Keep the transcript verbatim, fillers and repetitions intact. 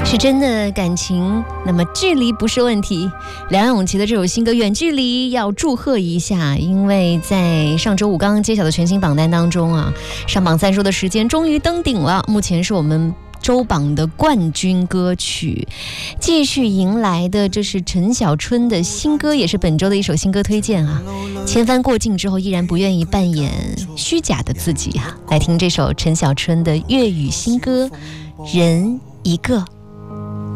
是真的感情，那么距离不是问题。梁咏琪的这首新歌《远距离》要祝贺一下，因为在上周五刚刚揭晓的全新榜单当中啊，上榜三周的时间终于登顶了，目前是我们周榜的冠军歌曲。继续迎来的这是陈小春的新歌，也是本周的一首新歌推荐啊。千帆过尽之后，依然不愿意扮演虚假的自己啊。来听这首陈小春的粤语新歌《人一个》。